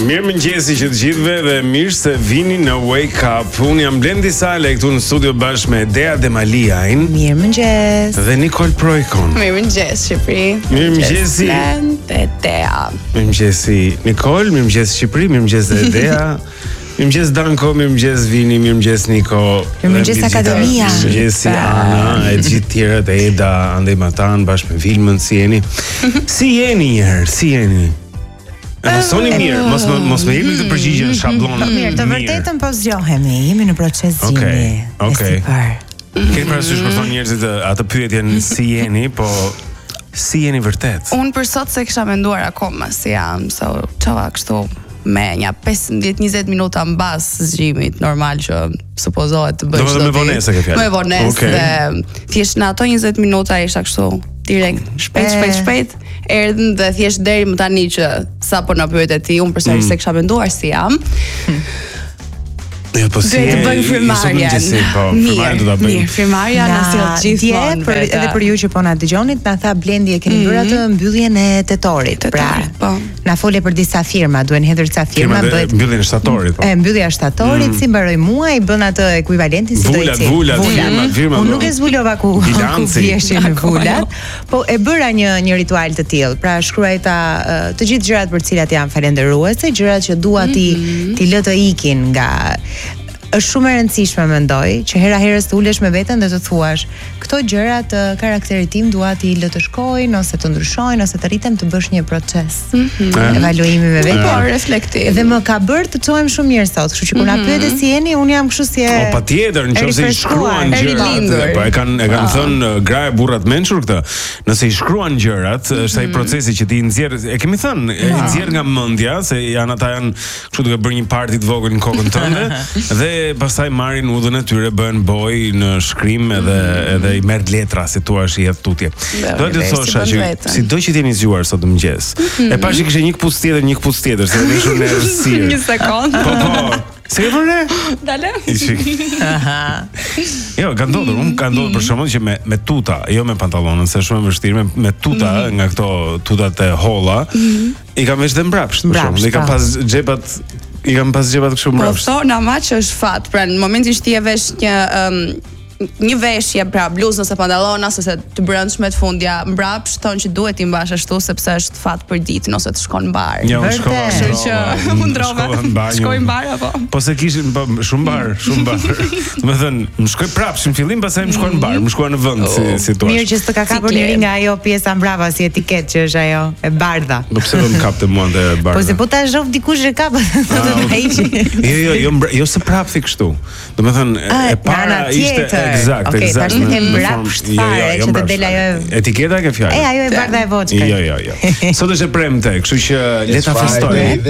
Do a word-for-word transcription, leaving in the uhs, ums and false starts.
Mirëmëngjesi që të gjithëve dhe mirë se vini në Wake Up. Unë jam Blendi Sale këtu në studio bashkë me Dea Demaliajn. Mirëmëngjes. Dhe Nicole Projkon. Mirëmëngjes Shqipëri. Mirëmëngjesi dhe Dea. Mirëmëngjesi Nicole, mirëmëngjes Shqipëri, mirëmëngjes dhe Dea. Mirëmëngjes Danko, mirëmëngjes Vini, mirëmëngjes Niko. Mirëmëngjes Akademia. Mirëmëngjes Ana, e gjithë tjerët, Eda, Andej Matan, bashkë me Vilmën, si jeni? Si jeni njerë, si jeni? E mësoni mirë, mos më mos më jepni të përgjigje në shabllon. Mirë, të vërtetën po zgjohemi, jemi në proces zgjimi. Okej, okej. Si Keni parasysh kur thonë njerëzit atë pyetjen si jeni, po si jeni vërtet? Unë për sot se kisha menduar akoma si jam, so çava kështu me një pesëmbëdhjetë njëzet minuta mbas zgjimit normal që supozohet të bëj. Do të me vonesë ke fjalë. Me vonesë okay. Dhe thjesht në ato njëzet minuta isha kështu direkt shpejt shpejt shpejt erdhën dhe thjesht deri më tani që sapo na pyete ti unë përsëri mm. se kisha menduar si jam. Hmm. Ja, po si e bëjmë firmarjen. Po, firmarjen do ta bëjmë. Mirë, firmarja na sjell gjithmonë. Për edhe për ju që po na dëgjonit, na tha Blendi e keni bërë atë mbylljen e tetorit. Pra, po. Na fole për disa firma, duhen hedhur ca firma, bëhet mbylljen e shtatorit, po. E mbyllja e shtatorit, si mbaroi muaj, bën atë ekuivalentin si do i thënë. Vulat, vulat, firma. Unë nuk e zbulova ku ku vjeshin në vulat, po e bëra një një ritual të tillë. Pra shkruaj ta të gjithë gjërat për të cilat jam falendëruese, gjërat që dua ti ti lë të ikin nga. Është shumë e rëndësishme mendoj që hera herës të ulesh me veten dhe të thuash këto gjëra të karakterit tim dua ti lë të shkojnë ose të ndryshojnë ose të rritem të bësh një proces mm-hmm. evaluimi me veten. Po reflektim. Dhe më ka bërë të çohem shumë mirë sot, kështu që kur na pyete si jeni, unë jam kështu si e. Po patjetër, nëse i shkruan gjërat, po e kanë e kanë thënë gra e burrat mençur këtë. Nëse i shkruan gjërat, është ai procesi që ti i nxjerr, e kemi thënë, e nxjerr nga mendja se janë ata janë kështu duke bërë një party të vogël në kokën tënde dhe pastaj marrin udhën e tyre, bëhen boj në shkrim edhe edhe i merr letra si thua i hedh tutje. Do të thosha që sido që jeni zgjuar sot mëngjes. E pash që kishte një kputz tjetër, një kputz tjetër, se ishte në errësirë. Një sekond. Po po. Se e vëre? Dalë. Aha. Jo, ka ndodhur, unë ka ndodhur për shembull që me me tuta, jo me pantallonën, se është shumë e vështirë me, me tuta nga këto tutat e holla. I kam vesh dhe mbrapsht, për shembull, i kam pas xhepat I kam pas gjepat kështu mbrapsht. Po thonë ama që është fat, pra në momentin që ti e vesh një um, një veshje, pra bluzë ose pantallona ose të brendshme të fundja mbrapsht, thonë që duhet ti mbash ashtu sepse është fat për ditën ose të shkon mbar. Jo, shkova, që mundrova. Shkoj mbar apo? Po se kishin shumë mbar, shumë mbar. Do të thënë, më shkoj prapë në fillim, pastaj më shkoj mbar, më shkoj në vend si si thua. Mirë që s'të ka kapur njëri nga ajo pjesa mbrapa si etiketë që është ajo e bardha. Do pse do më kapte mua ndë e bardha. Po se po ta zhov dikush e kap, do të heqi. Jo, jo, jo, jo se prapë thik kështu. Do të thënë, e para ishte Eksakt, okay, eksakt. Okej, tash e mbrapsht fare që të del ajo. Etiketa ke fjalë. E ajo e bardha e voçkës. Jo, jo, jo. Sot është e premte, kështu që le ta festoj.